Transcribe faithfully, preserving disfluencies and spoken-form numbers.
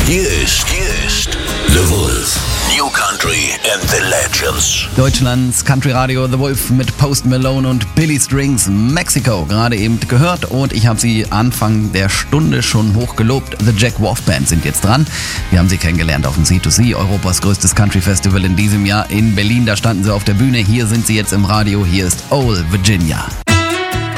Hier ist, hier ist The Wolf. New Country and the Legends. Deutschlands Country Radio The Wolf mit Post Malone und Billy Strings Mexico gerade eben gehört und ich habe sie Anfang der Stunde schon hochgelobt. The Jack Wolf Band sind jetzt dran. Wir haben sie kennengelernt auf dem C zwei C, Europas größtes Country Festival in diesem Jahr in Berlin. Da standen sie auf der Bühne. Hier sind sie jetzt im Radio. Hier ist Old Virginia.